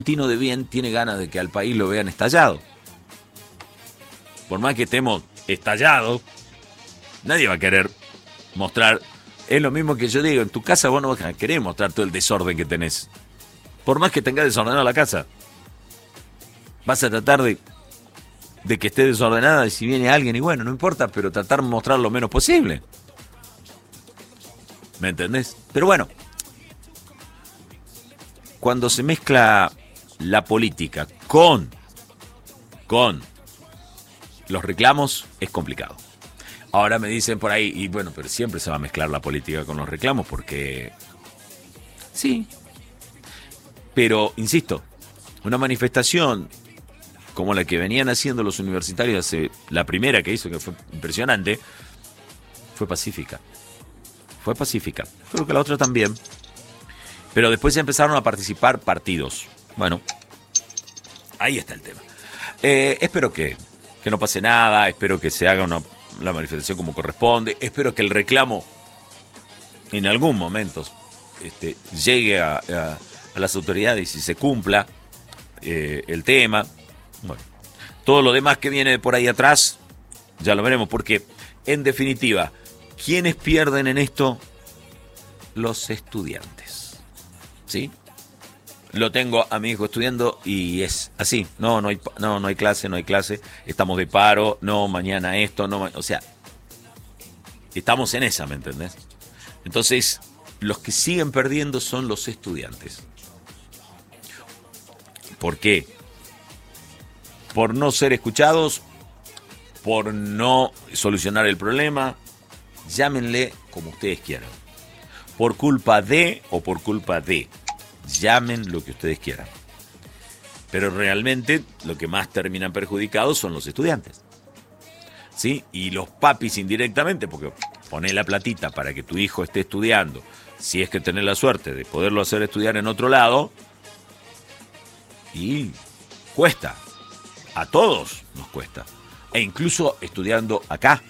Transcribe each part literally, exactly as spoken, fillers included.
argentino de bien tiene ganas de que al país lo vean estallado. Por más que estemos estallados, nadie va a querer mostrar. Es lo mismo que yo digo, en tu casa vos no vas a querer mostrar todo el desorden que tenés. Por más que tengas desordenada la casa, vas a tratar de, de que esté desordenada, y si viene alguien, y bueno, no importa, pero tratar de mostrar lo menos posible. ¿Me entendés? Pero bueno, cuando se mezcla la política con, con los reclamos, es complicado. Ahora me dicen por ahí, y bueno, pero siempre se va a mezclar la política con los reclamos, porque sí. Pero, insisto, una manifestación como la que venían haciendo los universitarios, hace, la primera que hizo, que fue impresionante, fue pacífica. Fue pacífica. Creo que la otra también. Pero después empezaron a participar partidos. Bueno, ahí está el tema. Eh, espero que, que no pase nada, espero que se haga una, la manifestación como corresponde, espero que el reclamo en algún momento este, llegue a, a, a las autoridades y se cumpla eh, el tema. Bueno, todo lo demás que viene por ahí atrás, ya lo veremos, porque en definitiva, ¿quiénes pierden en esto? Los estudiantes. ¿Sí? Lo tengo a mi hijo estudiando y es así. No, no hay, no, no hay clase, no hay clase. Estamos de paro. No, mañana esto, no. O sea, estamos en esa, ¿me entendés? Entonces, los que siguen perdiendo son los estudiantes. ¿Por qué? Por no ser escuchados, por no solucionar el problema. Llámenle como ustedes quieran. Por culpa de o por culpa de. Llamen lo que ustedes quieran. Pero realmente lo que más terminan perjudicados son los estudiantes. ¿Sí? Y los papis indirectamente, porque poné la platita para que tu hijo esté estudiando, si es que tenés la suerte de poderlo hacer estudiar en otro lado, y cuesta. A todos nos cuesta. E incluso estudiando acá.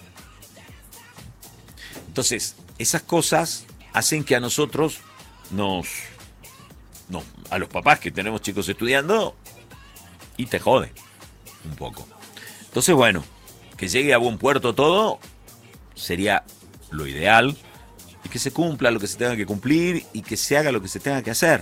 Entonces, esas cosas hacen que a nosotros nos... No, a los papás que tenemos chicos estudiando, y te jode un poco. Entonces, bueno, que llegue a buen puerto todo sería lo ideal, y que se cumpla lo que se tenga que cumplir y que se haga lo que se tenga que hacer.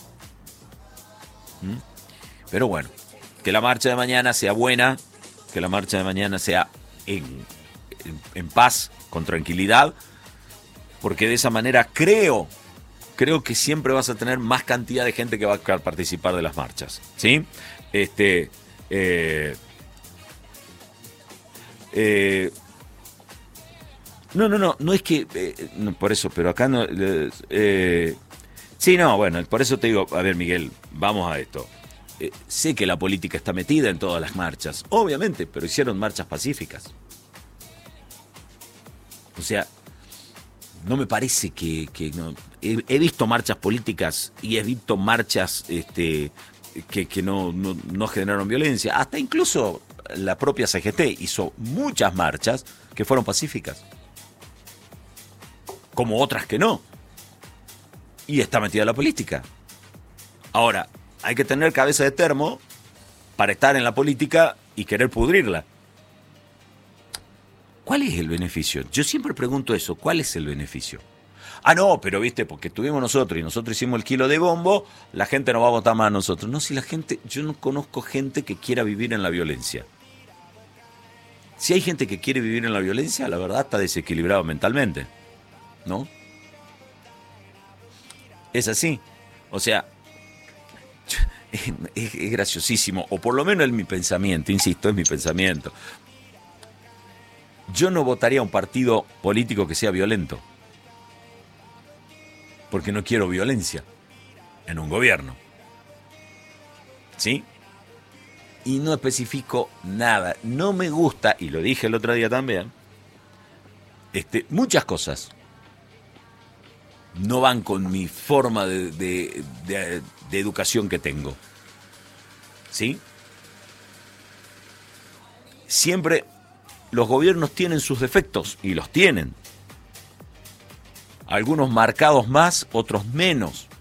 ¿Mm? Pero bueno, que la marcha de mañana sea buena, que la marcha de mañana sea en, en, en paz, con tranquilidad, porque de esa manera creo Creo que siempre vas a tener más cantidad de gente que va a participar de las marchas, ¿sí? Este, eh, eh, no, no, no, no es que, eh, no, por eso, pero acá no, eh, sí, no, bueno, por eso te digo, a ver, Miguel, vamos a esto. Eh, sé que la política está metida en todas las marchas, obviamente, pero hicieron marchas pacíficas. O sea, no me parece que... que no, he, he visto marchas políticas y he visto marchas este, que, que no, no, no generaron violencia. Hasta incluso la propia C G T hizo muchas marchas que fueron pacíficas. Como otras que no. Y está metida la política. Ahora, hay que tener cabeza de termo para estar en la política y querer pudrirla. ¿Cuál es el beneficio? Yo siempre pregunto eso, ¿cuál es el beneficio? Ah, no, pero viste, porque estuvimos nosotros y nosotros hicimos el kilo de bombo, la gente no va a votar más a nosotros. No, si la gente, yo no conozco gente que quiera vivir en la violencia. Si hay gente que quiere vivir en la violencia, la verdad está desequilibrado mentalmente, ¿no? Es así. O sea, es, es graciosísimo, o por lo menos es mi pensamiento, insisto, es mi pensamiento. Yo no votaría a un partido político que sea violento. Porque no quiero violencia en un gobierno. ¿Sí? Y no especifico nada. No me gusta, y lo dije el otro día también, este, muchas cosas no van con mi forma de, de, de, de educación que tengo. ¿Sí? Siempre... Los gobiernos tienen sus defectos, y los tienen. Algunos marcados más, otros menos.